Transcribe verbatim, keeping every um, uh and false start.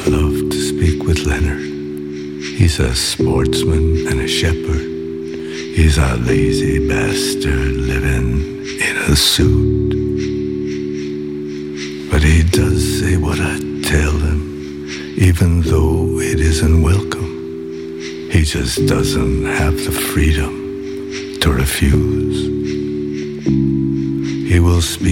love to speak with Leonard. He's a sportsman and a shepherd. He's a lazy bastard living in a suit. But he does say what I tell him, even though it isn't welcome. He just doesn't have the freedom to refuse. He will speak